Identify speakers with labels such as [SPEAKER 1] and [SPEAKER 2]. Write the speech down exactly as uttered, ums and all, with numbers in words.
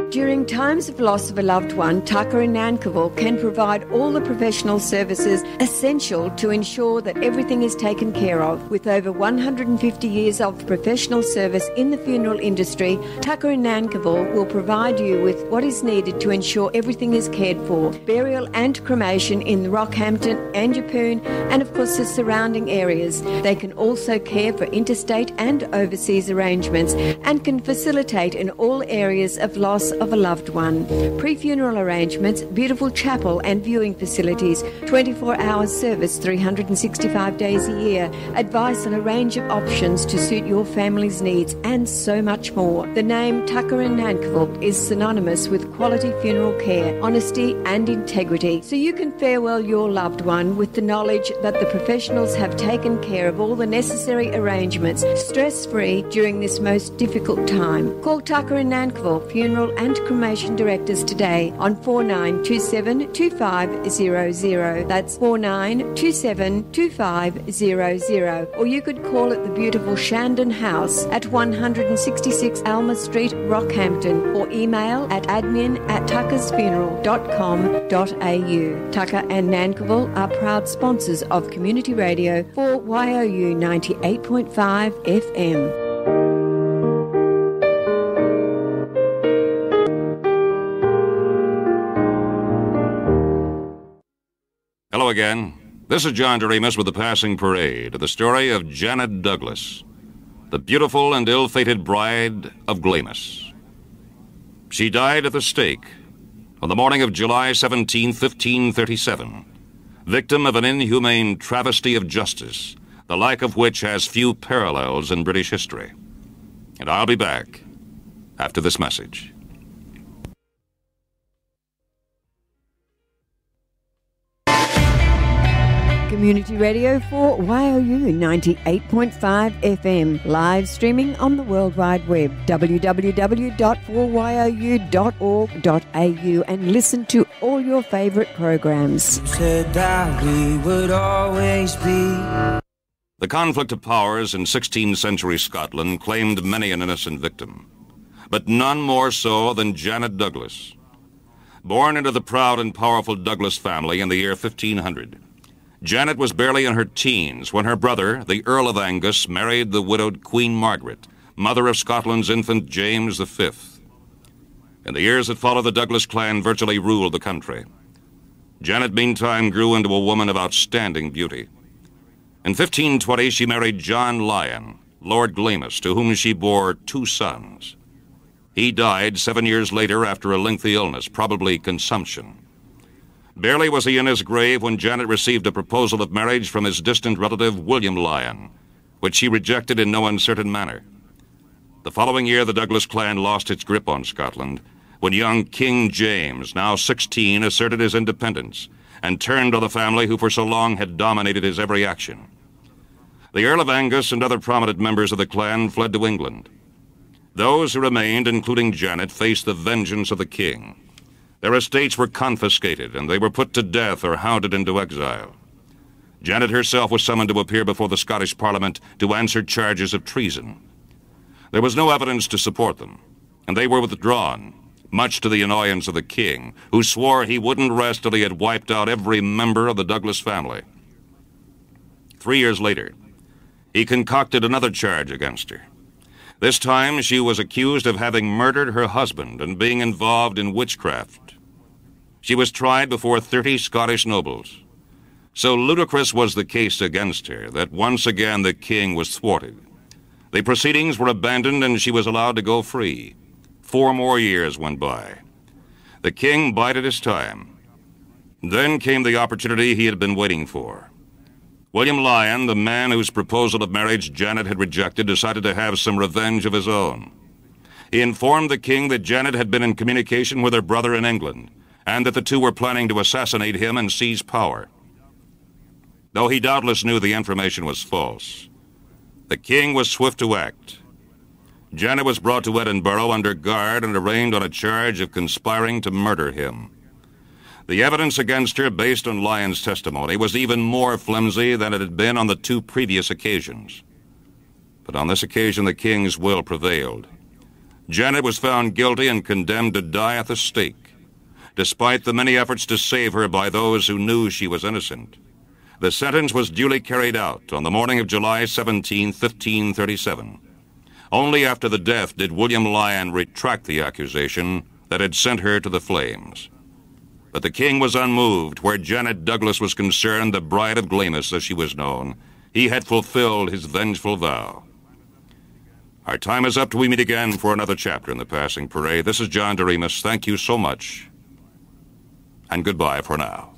[SPEAKER 1] During times of loss of a loved one, Tucker in Nankivell can provide all the professional services essential to ensure that everything is taken care of. With over one hundred fifty years of professional service in the funeral industry, Tucker in Nankivell will provide you with what is needed to ensure everything is cared for. Burial and cremation in Rockhampton, Anjapoon, and of course the surrounding areas. They can also care for interstate and overseas arrangements and can facilitate in all areas of loss of a loved one. Pre-funeral arrangements, beautiful chapel and viewing facilities, twenty-four hour service three hundred sixty-five days a year, advice on a range of options to suit your family's needs, and so much more. The name Tucker in Nankivell is synonymous with quality funeral care, honesty and integrity, so you can farewell your loved one with the knowledge that the professionals have taken care of all the necessary arrangements stress-free during this most difficult time. Call Tucker in Nankivell Funeral and Cremation Directors today on four nine two seven two five zero zero. That's four nine two seven two five zero zero. Or you could call at the beautiful Shandon House at one sixty-six Alma Street, Rockhampton, or email at admin at tuckersfuneral dot com dot a u. Tucker and Nankivell are proud sponsors of Community Radio for Y O U ninety-eight point five F M.
[SPEAKER 2] Hello again. This is John Doremus with the Passing Parade, the story of Janet Douglas, the beautiful and ill-fated bride of Glamis. She died at the stake on the morning of July seventeenth, fifteen thirty-seven, victim of an inhumane travesty of justice, the like of which has few parallels in British history. And I'll be back after this message.
[SPEAKER 1] Community Radio for Y O U ninety-eight point five F M, live streaming on the World Wide Web, w w w dot four y o u dot org dot a u, and listen to all your favourite programs.
[SPEAKER 3] You said that we would always be.
[SPEAKER 2] The conflict of powers in sixteenth century Scotland claimed many an innocent victim, but none more so than Janet Douglas. Born into the proud and powerful Douglas family in the year fifteen hundred, Janet was barely in her teens when her brother, the Earl of Angus, married the widowed Queen Margaret, mother of Scotland's infant James the Fifth. In the years that followed, the Douglas clan virtually ruled the country. Janet, meantime, grew into a woman of outstanding beauty. In fifteen twenty, she married John Lyon, Lord Glamis, to whom she bore two sons. He died seven years later after a lengthy illness, probably consumption. Barely was he in his grave when Janet received a proposal of marriage from his distant relative William Lyon, which she rejected in no uncertain manner. The following year, the Douglas clan lost its grip on Scotland when young King James, now sixteen, asserted his independence and turned on the family who for so long had dominated his every action. The Earl of Angus and other prominent members of the clan fled to England. Those who remained, including Janet, faced the vengeance of the king. Their estates were confiscated, and they were put to death or hounded into exile. Janet herself was summoned to appear before the Scottish Parliament to answer charges of treason. There was no evidence to support them, and they were withdrawn, much to the annoyance of the king, who swore he wouldn't rest till he had wiped out every member of the Douglas family. Three years later, he concocted another charge against her. This time, she was accused of having murdered her husband and being involved in witchcraft. She was tried before thirty Scottish nobles. So ludicrous was the case against her that once again the king was thwarted. The proceedings were abandoned and she was allowed to go free. Four more years went by. The king bided his time. Then came the opportunity he had been waiting for. William Lyon, the man whose proposal of marriage Janet had rejected, decided to have some revenge of his own. He informed the king that Janet had been in communication with her brother in England, and that the two were planning to assassinate him and seize power. Though he doubtless knew the information was false, the king was swift to act. Janet was brought to Edinburgh under guard and arraigned on a charge of conspiring to murder him. The evidence against her, based on Lyon's testimony, was even more flimsy than it had been on the two previous occasions. But on this occasion, the king's will prevailed. Janet was found guilty and condemned to die at the stake, despite the many efforts to save her by those who knew she was innocent. The sentence was duly carried out on the morning of July seventeenth, fifteen thirty-seven. Only after the death did William Lyon retract the accusation that had sent her to the flames. But the king was unmoved. Where Janet Douglas was concerned, the Bride of Glamis, as she was known, he had fulfilled his vengeful vow. Our time is up till we meet again for another chapter in the Passing Parade. This is John Doremus. Thank you so much, and goodbye for now.